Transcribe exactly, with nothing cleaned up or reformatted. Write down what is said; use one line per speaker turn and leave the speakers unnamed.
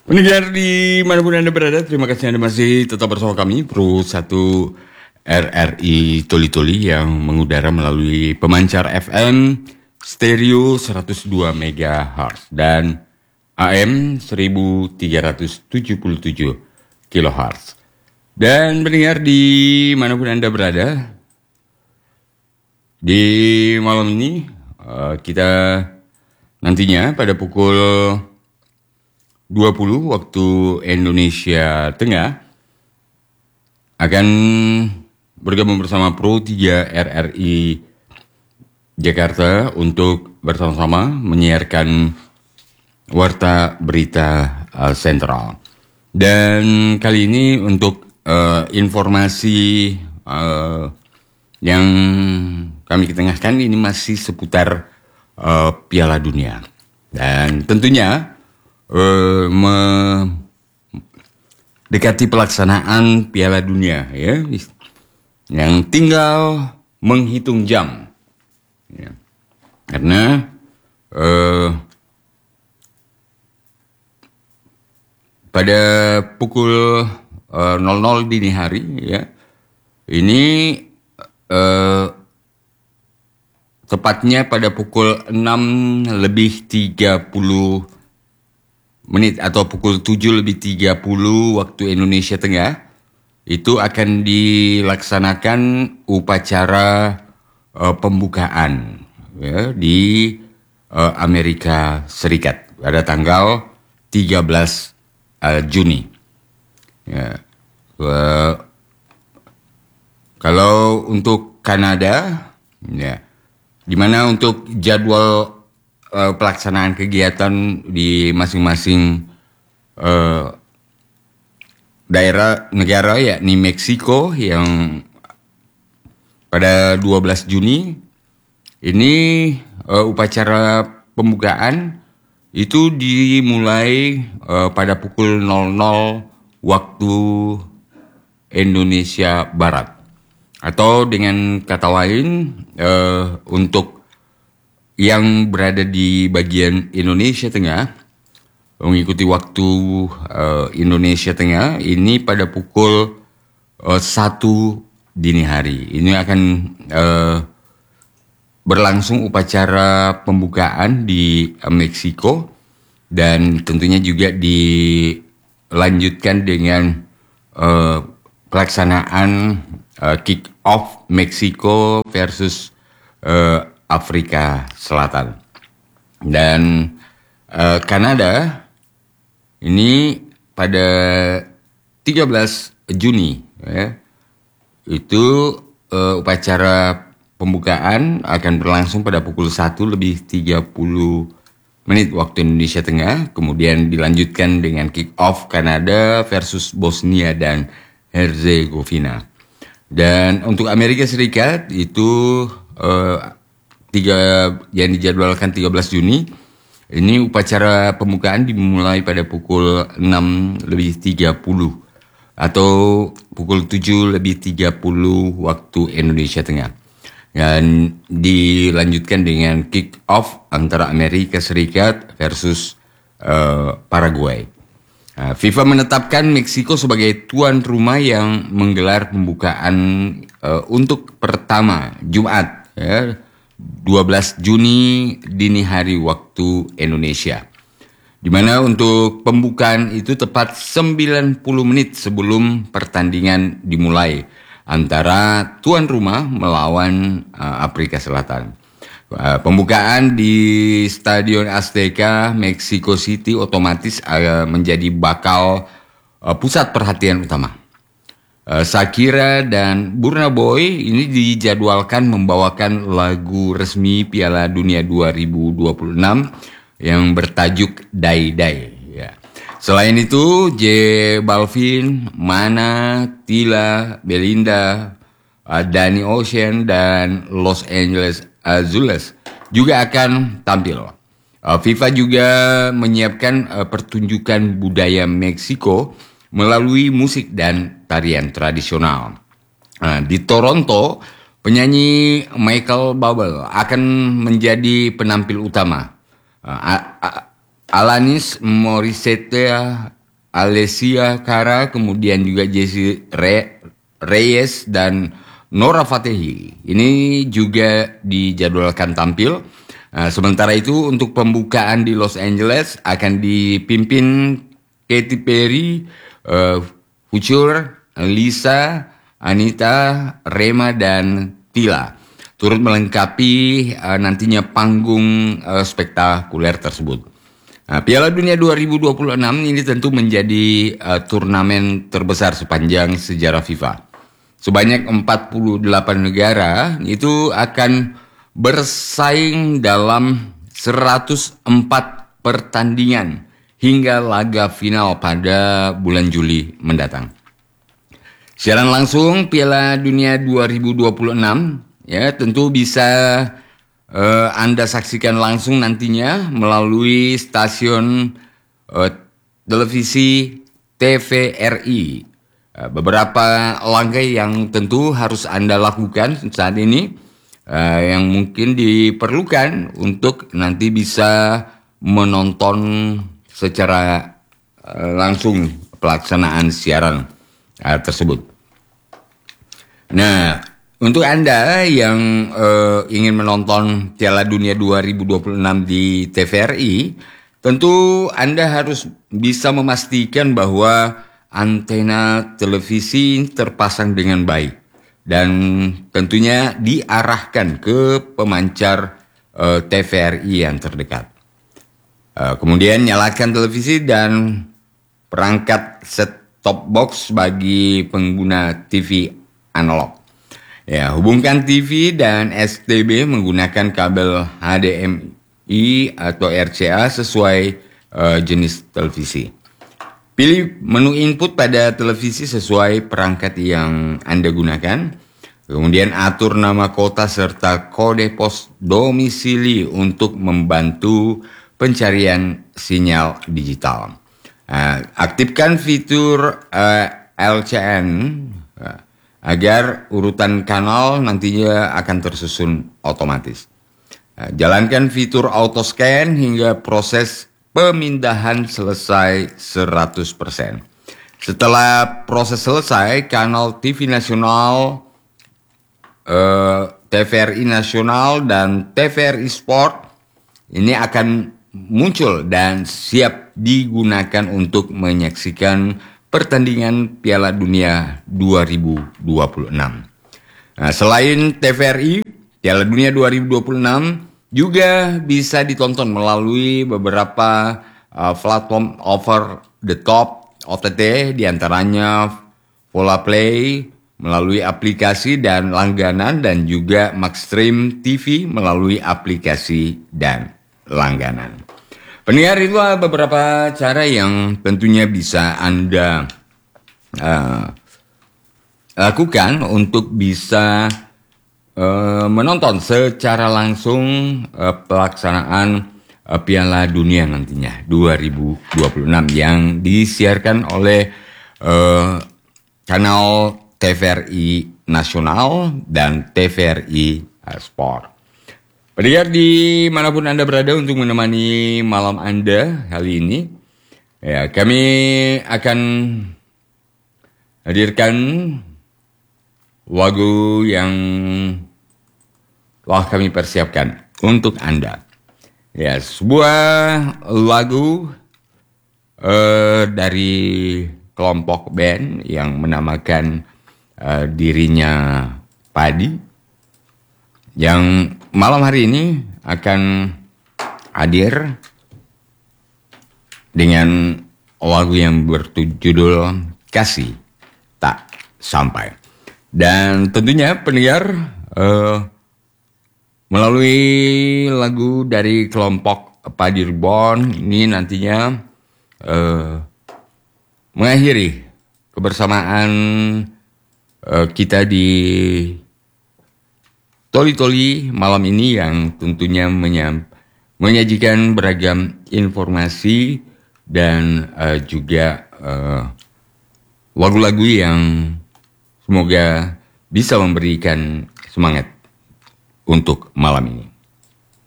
Pendengar di manapun Anda berada, terima kasih Anda masih tetap bersama kami, Pro satu R R I Toli Toli yang mengudara melalui pemancar F M stereo seratus dua megahertz dan A M seribu tiga ratus tujuh puluh tujuh kilohertz. Dan pendengar di manapun Anda berada, di malam ini uh, kita nantinya pada pukul dua puluh waktu Indonesia Tengah akan bergabung bersama Pro tiga R R I Jakarta untuk bersama-sama menyiarkan Warta Berita uh, Sentral. Dan kali ini untuk uh, informasi uh, yang kami ketengahkan ini masih seputar uh, Piala Dunia. Dan tentunya Uh, mendekati pelaksanaan Piala Dunia ya, yang tinggal menghitung jam ya. Karena uh, pada pukul uh, nol nol dini hari ya, ini uh, tepatnya pada pukul enam lebih tiga puluh menit atau pukul tujuh lebih tiga puluh waktu Indonesia Tengah, itu akan dilaksanakan upacara uh, pembukaan ya, di uh, Amerika Serikat pada tanggal tiga belas uh, Juni. Ya. Uh, kalau untuk Kanada, ya, di mana untuk jadwal Uh, pelaksanaan kegiatan di masing-masing uh, daerah negara, yakni Meksiko yang pada dua belas Juni ini uh, upacara pembukaan itu dimulai uh, pada pukul nol nol waktu Indonesia Barat, atau dengan kata lain uh, untuk yang berada di bagian Indonesia Tengah mengikuti waktu uh, Indonesia Tengah ini pada pukul uh, satu dini hari. Ini akan uh, berlangsung upacara pembukaan di uh, Meksiko, dan tentunya juga dilanjutkan dengan uh, pelaksanaan uh, kick off Meksiko versus uh, Afrika Selatan. Dan uh, Kanada ini pada tiga belas Juni ya, itu uh, upacara pembukaan akan berlangsung pada pukul satu lebih tiga puluh menit waktu Indonesia Tengah, kemudian dilanjutkan dengan kick off Kanada versus Bosnia dan Herzegovina. Dan untuk Amerika Serikat itu uh, tiga yang dijadwalkan tiga belas Juni. Ini upacara pembukaan dimulai pada pukul enam lebih tiga puluh atau pukul tujuh lebih tiga puluh waktu Indonesia Tengah. Dan dilanjutkan dengan kick off antara Amerika Serikat versus uh, Paraguay. Nah, FIFA menetapkan Meksiko sebagai tuan rumah yang menggelar pembukaan uh, untuk pertama Jumat ya, dua belas Juni dini hari waktu Indonesia. Di mana untuk pembukaan itu tepat sembilan puluh menit sebelum pertandingan dimulai antara tuan rumah melawan uh, Afrika Selatan. Uh, pembukaan di Stadion Azteca Mexico City otomatis uh, menjadi bakal uh, pusat perhatian utama. Uh, Shakira dan Burna Boy ini dijadwalkan membawakan lagu resmi Piala Dunia dua ribu dua puluh enam yang bertajuk Dai Dai. Ya. Selain itu, J Balvin, Mana, Tila, Belinda, uh, Danny Ocean, dan Los Angeles Azules juga akan tampil. Uh, FIFA juga menyiapkan uh, pertunjukan budaya Meksiko melalui musik dan tarian tradisional. Nah, di Toronto, penyanyi Michael Bublé akan menjadi penampil utama. Uh, Alanis Morissette Alessia Cara, kemudian juga Jessie Re Reyes dan Nora Fatehi. Ini juga dijadwalkan tampil. Nah, sementara itu untuk pembukaan di Los Angeles akan dipimpin Katy Perry, uh, Future, Lisa, Anita, Rema, dan Tila. Turut melengkapi uh, nantinya panggung uh, spektakuler tersebut. Nah, Piala Dunia dua ribu dua puluh enam ini tentu menjadi uh, turnamen terbesar sepanjang sejarah FIFA. Sebanyak empat puluh delapan negara itu akan bersaing dalam seratus empat pertandingan hingga laga final pada bulan Juli mendatang. Siaran langsung Piala Dunia dua ribu dua puluh enam ya tentu bisa uh, Anda saksikan langsung nantinya melalui stasiun uh, televisi T V R I. Uh, beberapa langkah yang tentu harus Anda lakukan saat ini uh, yang mungkin diperlukan untuk nanti bisa menonton secara uh, langsung pelaksanaan siaran uh, tersebut. Nah, untuk Anda yang uh, ingin menonton Piala Dunia dua ribu dua puluh enam di T V R I, tentu Anda harus bisa memastikan bahwa antena televisi terpasang dengan baik dan tentunya diarahkan ke pemancar uh, T V R I yang terdekat. Uh, kemudian nyalakan televisi dan perangkat set-top box bagi pengguna T V analog. Ya, hubungkan T V dan S T B menggunakan kabel H D M I atau R C A sesuai uh, jenis televisi. Pilih menu input pada televisi sesuai perangkat yang Anda gunakan. Kemudian atur nama kota serta kode pos domisili untuk membantu pencarian sinyal digital. Uh, aktifkan fitur uh, L C N uh, agar urutan kanal nantinya akan tersusun otomatis. Uh, jalankan fitur auto scan hingga proses pemindahan selesai seratus persen. Setelah proses selesai, kanal T V nasional, uh, T V R I nasional, dan T V R I Sport ini akan muncul dan siap digunakan untuk menyaksikan pertandingan Piala Dunia dua ribu dua puluh enam. Nah, selain T V R I, Piala Dunia dua ribu dua puluh enam juga bisa ditonton melalui beberapa uh, platform over the top O T T, diantaranya Vola Play melalui aplikasi dan langganan, dan juga Maxstream T V melalui aplikasi dan langganan. Pendengar, itu beberapa cara yang tentunya bisa Anda uh, lakukan untuk bisa Uh, menonton secara langsung uh, pelaksanaan uh, Piala Dunia nantinya dua ribu dua puluh enam yang disiarkan oleh uh, kanal T V R I Nasional dan T V R I uh, Sport. Pendengar dimanapun Anda berada, untuk menemani malam Anda kali ini, ya, kami akan hadirkan lagu yang telah kami persiapkan untuk Anda. Ya, sebuah lagu uh, dari kelompok band yang menamakan uh, dirinya Padi, yang malam hari ini akan hadir dengan lagu yang berjudul Kasih Tak Sampai. Dan tentunya pendengar, uh, melalui lagu dari kelompok Padi Reborn ini nantinya uh, mengakhiri kebersamaan uh, kita di Toli Toli malam ini, yang tentunya menyam, menyajikan beragam informasi dan uh, juga uh, lagu-lagu yang semoga bisa memberikan semangat untuk malam ini.